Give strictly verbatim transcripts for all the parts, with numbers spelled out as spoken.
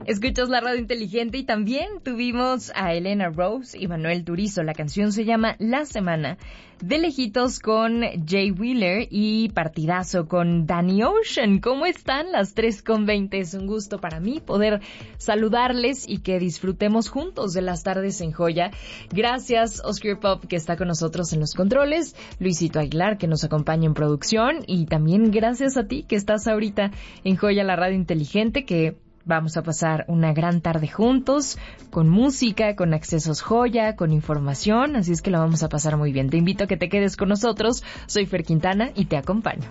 Escuchas la radio inteligente y también tuvimos a Elena Rose y Manuel Turizo. La canción se llama La Semana, de lejitos con Jay Wheeler y partidazo con Danny Ocean. ¿Cómo están? Las tres con veinte. Es un gusto para mí poder saludarles y que disfrutemos juntos de las tardes en Joya. Gracias Oscar Pop, que está con nosotros en los controles, Luisito Aguilar, que nos acompaña en producción, y también gracias a ti que estás ahorita en Joya, la radio inteligente, que vamos a pasar una gran tarde juntos, con música, con accesos Joya, con información, así es que la vamos a pasar muy bien. Te invito a que te quedes con nosotros. Soy Fer Quintana y te acompaño.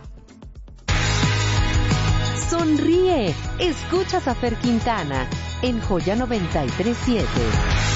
Sonríe, escuchas a Fer Quintana en Joya noventa y tres punto siete.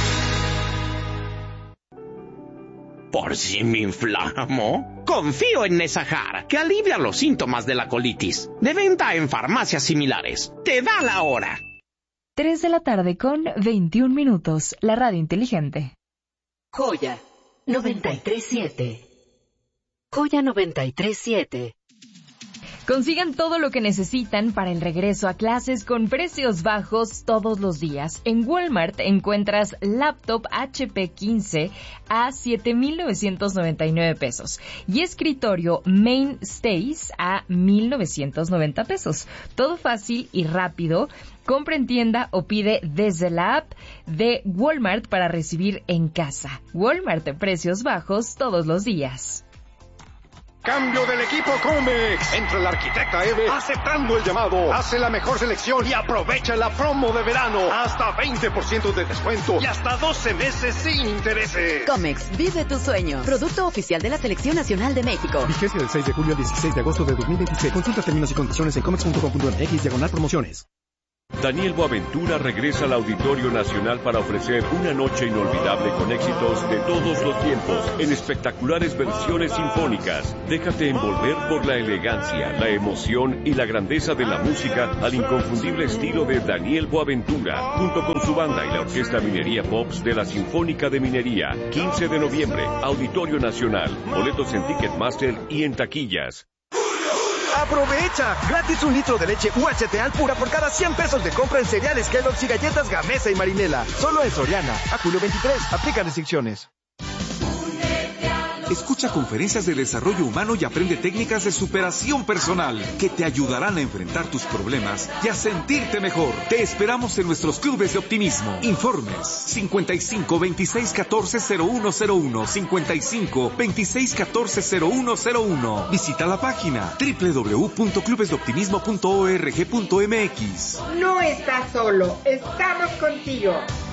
¿Por si me inflamo? Confío en Nesajar, que alivia los síntomas de la colitis. De venta en farmacias similares. ¡Te da la hora! tres de la tarde con veintiún minutos. La radio inteligente. Joya noventa y tres punto siete. Joya noventa y tres punto siete. Consigan todo lo que necesitan para el regreso a clases con precios bajos todos los días. En Walmart encuentras laptop H P quince a siete mil novecientos noventa y nueve pesos y escritorio Mainstays a mil novecientos noventa pesos. Todo fácil y rápido. Compra en tienda o pide desde la app de Walmart para recibir en casa. Walmart, precios bajos todos los días. Cambio del equipo Comex. Entra la arquitecta Eve aceptando el llamado. Hace la mejor selección y aprovecha la promo de verano. Hasta veinte por ciento de descuento y hasta doce meses sin intereses. Comex, vive tu sueño. Producto oficial de la Selección Nacional de México. Vigencia del seis de julio al dieciséis de agosto de dos mil veintiséis. Consulta términos y condiciones en comex punto com punto m x diagonal promociones. Daniel Boaventura regresa al Auditorio Nacional para ofrecer una noche inolvidable con éxitos de todos los tiempos en espectaculares versiones sinfónicas. Déjate envolver por la elegancia, la emoción y la grandeza de la música al inconfundible estilo de Daniel Boaventura, junto con su banda y la Orquesta Minería Pops de la Sinfónica de Minería. quince de noviembre, Auditorio Nacional. Boletos en Ticketmaster y en taquillas. ¡Aprovecha! Gratis un litro de leche U H T Alpura por cada cien pesos de compra en cereales Kellogg's y galletas Gamesa y Marinela. Solo en Soriana. A julio veintitrés. Aplica restricciones. Escucha conferencias de desarrollo humano y aprende técnicas de superación personal que te ayudarán a enfrentar tus problemas y a sentirte mejor. Te esperamos en nuestros clubes de optimismo. Informes cincuenta y cinco, veintiséis, catorce, cero uno cero uno, cincuenta y cinco, veintiséis, catorce, cero uno cero uno. Visita la página doble u doble u doble u punto clubes de optimismo punto org punto m x. No estás solo, estamos contigo.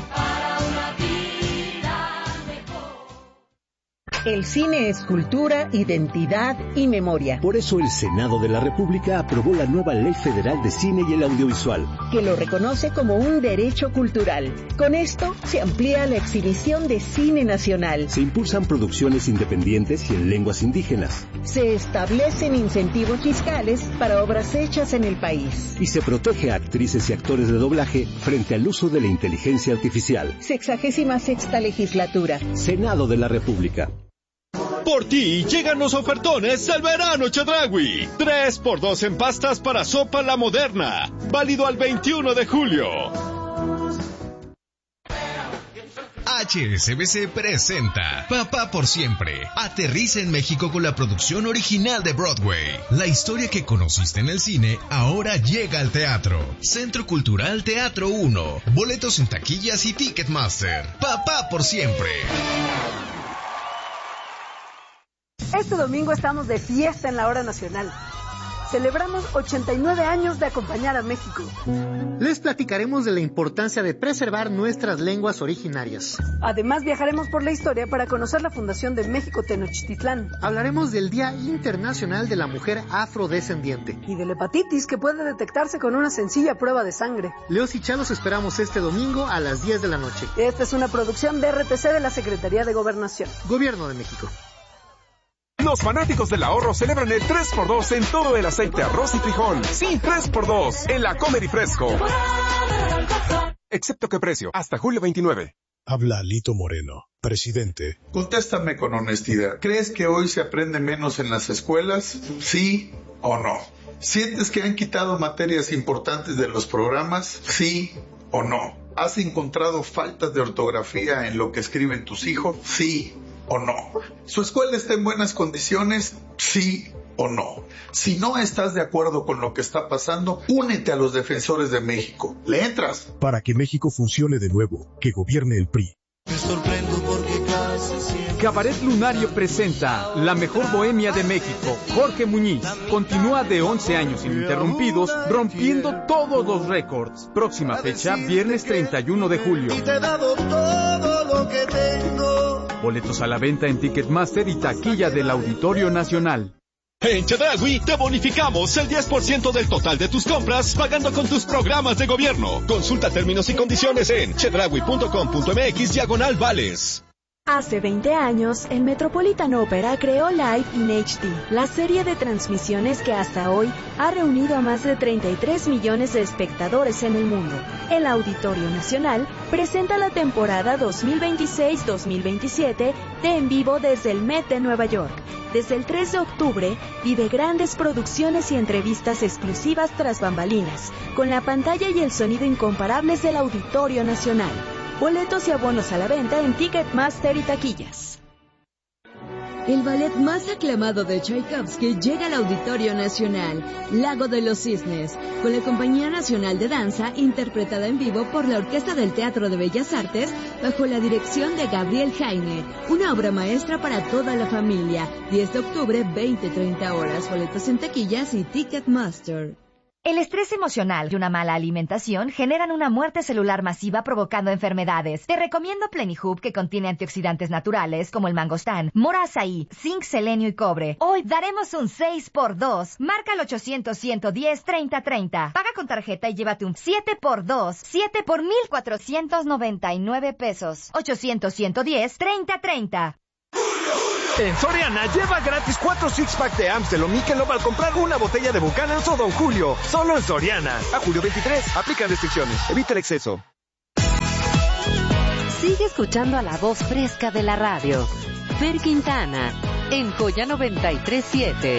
El cine es cultura, identidad y memoria. Por eso el Senado de la República aprobó la nueva Ley Federal de Cine y el Audiovisual, que lo reconoce como un derecho cultural. Con esto se amplía la exhibición de cine nacional. Se impulsan producciones independientes y en lenguas indígenas. Se establecen incentivos fiscales para obras hechas en el país. Y se protege a actrices y actores de doblaje frente al uso de la inteligencia artificial. Sexagésima sexta legislatura. Senado de la República. Por ti llegan los ofertones del verano Chedraui. tres por dos en pastas para sopa La Moderna. Válido al veintiuno de julio. H S B C presenta Papá por Siempre. Aterriza en México con la producción original de Broadway. La historia que conociste en el cine ahora llega al teatro. Centro Cultural Teatro uno. Boletos en taquillas y Ticketmaster. Papá por Siempre. Este domingo estamos de fiesta en la Hora Nacional. Celebramos ochenta y nueve años de acompañar a México. Les platicaremos de la importancia de preservar nuestras lenguas originarias. Además, viajaremos por la historia para conocer la fundación de México Tenochtitlán. Hablaremos del Día Internacional de la Mujer Afrodescendiente. Y de la hepatitis, que puede detectarse con una sencilla prueba de sangre. Leos y Cha los esperamos este domingo a las diez de la noche. Esta es una producción de R T C de la Secretaría de Gobernación. Gobierno de México. Los fanáticos del ahorro celebran el tres por dos en todo el aceite, arroz y frijol. Sí, tres por dos en la Comer y Fresco. Excepto que precio, hasta julio veintinueve. Habla Lito Moreno, presidente. Contéstame con honestidad. ¿Crees que hoy se aprende menos en las escuelas? ¿Sí o no? ¿Sientes que han quitado materias importantes de los programas? ¿Sí o no? ¿Has encontrado faltas de ortografía en lo que escriben tus hijos? Sí o no. ¿Su escuela está en buenas condiciones? Sí o no. Si no estás de acuerdo con lo que está pasando, únete a los Defensores de México. ¿Le entras? Para que México funcione de nuevo, que gobierne el P R I. Me sorprendo porque casi siempre... Cabaret Lunario presenta La Mejor Bohemia de México. Jorge Muñiz continúa de once años ininterrumpidos, rompiendo todos los récords. Próxima fecha, viernes treinta y uno de julio. Y te he dado todo lo que tengo. Boletos a la venta en Ticketmaster y taquilla del Auditorio Nacional. En Chedraui te bonificamos el diez por ciento del total de tus compras pagando con tus programas de gobierno. Consulta términos y condiciones en chedraui punto com punto m x diagonal vales. Hace veinte años, el Metropolitan Opera creó Live in H D, la serie de transmisiones que hasta hoy ha reunido a más de treinta y tres millones de espectadores en el mundo. El Auditorio Nacional presenta la temporada dos mil veintiséis dos mil veintisiete de En Vivo desde el Met de Nueva York. Desde el tres de octubre, vive grandes producciones y entrevistas exclusivas tras bambalinas, con la pantalla y el sonido incomparables del Auditorio Nacional. Boletos y abonos a la venta en Ticketmaster y taquillas. El ballet más aclamado de Tchaikovsky llega al Auditorio Nacional, Lago de los Cisnes, con la Compañía Nacional de Danza, interpretada en vivo por la Orquesta del Teatro de Bellas Artes, bajo la dirección de Gabriel Heine. Una obra maestra para toda la familia. diez de octubre, veinte a treinta horas. Boletos en taquillas y Ticketmaster. El estrés emocional y una mala alimentación generan una muerte celular masiva provocando enfermedades. Te recomiendo Plenihub, que contiene antioxidantes naturales como el mangostán, mora azaí, zinc, selenio y cobre. Hoy daremos un seis por dos. Marca el ochocientos, ciento diez, treinta treinta. Paga con tarjeta y llévate un siete por dos. siete por mil cuatrocientos noventa y nueve pesos. ochocientos, ciento diez, treinta treinta. En Soriana lleva gratis cuatro six-pack de Amstel o Michelob al comprar una botella de Buchanan's o Don Julio. Solo en Soriana. A julio veintitrés. Aplican restricciones. Evita el exceso. Sigue escuchando a la voz fresca de la radio. Fer Quintana, en Joya noventa y tres siete.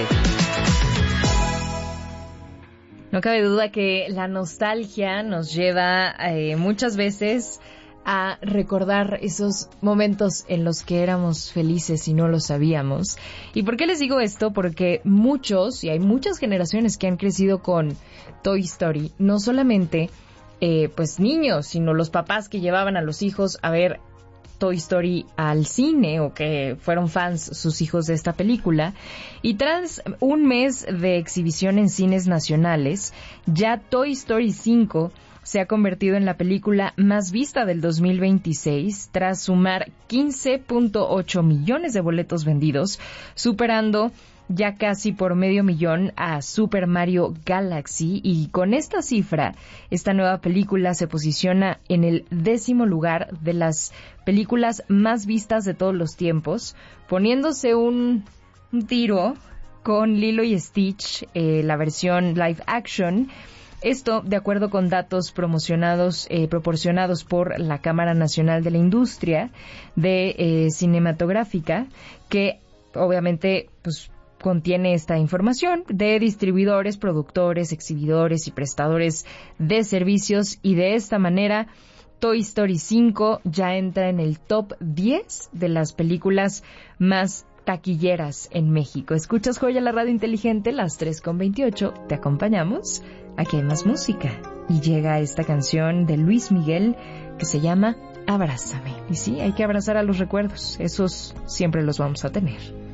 No cabe duda que la nostalgia nos lleva eh, muchas veces a recordar esos momentos en los que éramos felices y no lo sabíamos. ¿Y por qué les digo esto? Porque muchos, y hay muchas generaciones que han crecido con Toy Story, no solamente eh, pues niños, sino los papás que llevaban a los hijos a ver Toy Story al cine o que fueron fans sus hijos de esta película. Y tras un mes de exhibición en cines nacionales, ya Toy Story cinco se ha convertido en la película más vista del dos mil veintiséis, tras sumar quince punto ocho millones de boletos vendidos, superando ya casi por medio millón a Super Mario Galaxy. Y con esta cifra, esta nueva película se posiciona en el décimo lugar de las películas más vistas de todos los tiempos, poniéndose un, un tiro con Lilo y Stitch, eh, la versión live action. Esto, de acuerdo con datos promocionados, eh, proporcionados por la Cámara Nacional de la Industria de eh, Cinematográfica, que obviamente pues contiene esta información de distribuidores, productores, exhibidores y prestadores de servicios, y de esta manera Toy Story cinco ya entra en el top diez de las películas más taquilleras en México. Escuchas Joya, la radio inteligente, las tres con veintiocho. Te acompañamos. Aquí hay más música. Y llega esta canción de Luis Miguel que se llama Abrázame. Y sí, hay que abrazar a los recuerdos. Esos siempre los vamos a tener.